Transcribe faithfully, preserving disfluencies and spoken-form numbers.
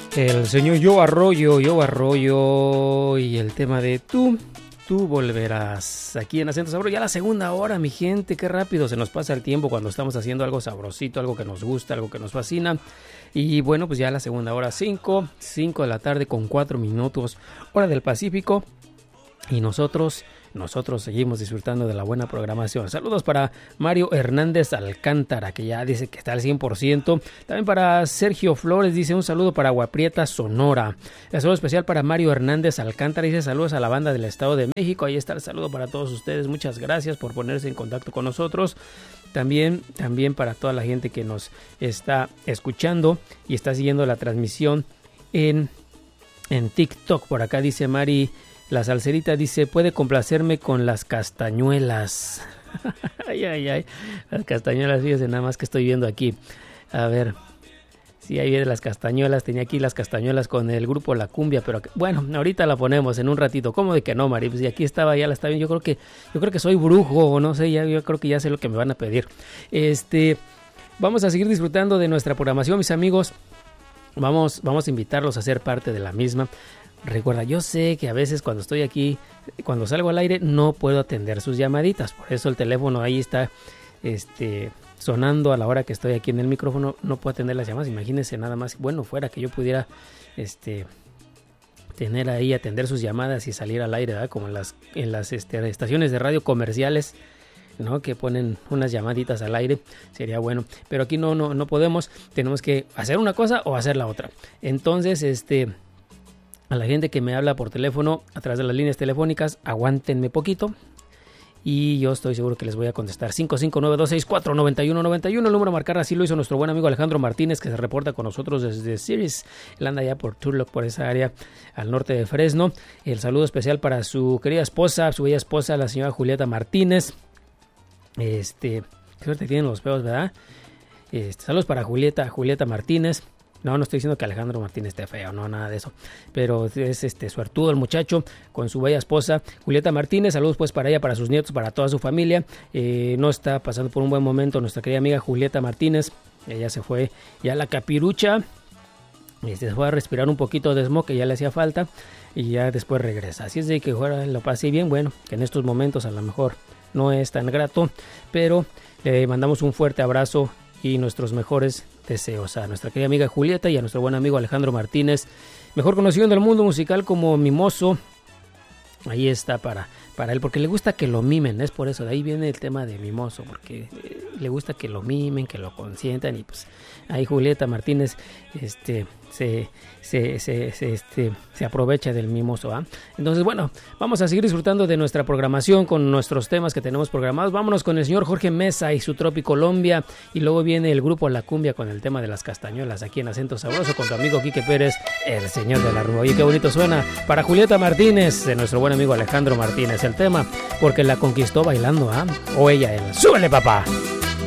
El señor Yo Arroyo, Yo Arroyo y el tema de tú, tú volverás. Aquí en Acento Sabroso, ya la segunda hora, mi gente, qué rápido se nos pasa el tiempo cuando estamos haciendo algo sabrosito, algo que nos gusta, algo que nos fascina. Y bueno, pues ya la segunda hora, cinco, cinco de la tarde con cuatro minutos, hora del Pacífico. Y nosotros... Nosotros seguimos disfrutando de la buena programación. Saludos para Mario Hernández Alcántara, que ya dice que está al cien por ciento. También para Sergio Flores, dice un saludo para Aguaprieta, Sonora. Un saludo especial para Mario Hernández Alcántara, dice saludos a la banda del Estado de México. Ahí está el saludo para todos ustedes. Muchas gracias por ponerse en contacto con nosotros. También, también para toda la gente que nos está escuchando y está siguiendo la transmisión en, en TikTok. Por acá dice Mari... La salserita dice, puede complacerme con las castañuelas. Ay, ay, ay. Las castañuelas, fíjense nada más que estoy viendo aquí. A ver. Sí, ahí vienen las castañuelas. Tenía aquí las castañuelas con el grupo La Cumbia, pero bueno, ahorita la ponemos en un ratito. ¿Cómo de que no, Mari? Pues y aquí estaba, ya la está viendo. Yo creo que, yo creo que soy brujo, o no sé, ya, yo creo que ya sé lo que me van a pedir. Este, vamos a seguir disfrutando de nuestra programación, mis amigos. Vamos, vamos a invitarlos a ser parte de la misma. Recuerda, yo sé que a veces cuando estoy aquí, cuando salgo al aire, no puedo atender sus llamaditas. Por eso el teléfono ahí está este, sonando a la hora que estoy aquí en el micrófono. No puedo atender las llamadas. Imagínense nada más. Bueno, fuera que yo pudiera este, tener ahí, atender sus llamadas y salir al aire, ¿verdad? Como en las, en las este, estaciones de radio comerciales, ¿no? Que ponen unas llamaditas al aire, sería bueno. Pero aquí no, no, no podemos. Tenemos que hacer una cosa o hacer la otra. Entonces, este... a la gente que me habla por teléfono a través de las líneas telefónicas, aguántenme poquito y yo estoy seguro que les voy a contestar. Cinco cinco nueve dos seis cuatro nueve uno nueve uno, el número a marcar, así lo hizo nuestro buen amigo Alejandro Martínez, que se reporta con nosotros desde Ceres. Él anda ya por Turlock, por esa área al norte de Fresno. El saludo especial para su querida esposa, su bella esposa, la señora Julieta Martínez. Este, qué suerte tienen los peos, ¿verdad? Este, saludos para Julieta, Julieta Martínez. No, no estoy diciendo que Alejandro Martínez esté feo, no, nada de eso. Pero es este suertudo el muchacho con su bella esposa, Julieta Martínez. Saludos pues para ella, para sus nietos, para toda su familia. Eh, no está pasando por un buen momento nuestra querida amiga Julieta Martínez. Ella se fue ya a la capirucha. Este, se fue a respirar un poquito de smog que ya le hacía falta. Y ya después regresa. Así es de que ahora lo pasé bien. Bueno, que en estos momentos a lo mejor no es tan grato. Pero le mandamos un fuerte abrazo y nuestros mejores deseos a nuestra querida amiga Julieta y a nuestro buen amigo Alejandro Martínez, mejor conocido en el mundo musical como Mimoso. Ahí está para, para él, porque le gusta que lo mimen, es por eso, de ahí viene el tema de Mimoso, porque eh, le gusta que lo mimen, que lo consientan, y pues ahí Julieta Martínez este, se, se, se, se, este, se aprovecha del Mimoso, ¿eh? Entonces, bueno, vamos a seguir disfrutando de nuestra programación con nuestros temas que tenemos programados. Vámonos con el señor Jorge Mesa y su Tropicolombia, y luego viene el grupo La Cumbia con el tema de las castañuelas aquí en Acento Sabroso con tu amigo Quique Pérez, el señor de la rumba. Oye, qué bonito suena para Julieta Martínez, de nuestro buen amigo Alejandro Martínez, el tema, porque la conquistó bailando, ¿ah? ¿eh? O ella, él. ¡Súbele, papá!